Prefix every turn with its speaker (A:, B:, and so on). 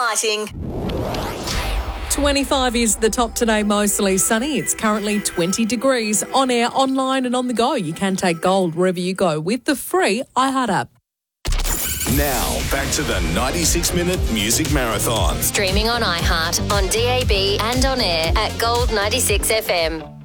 A: lighting.
B: 25 is the top today, mostly sunny. It's currently 20 degrees. On air, online and on the go. You can take Gold wherever you go with the free iHeart app.
C: Now, back to the 96-minute music marathon.
D: Streaming on iHeart, on DAB and on air at Gold 96 FM.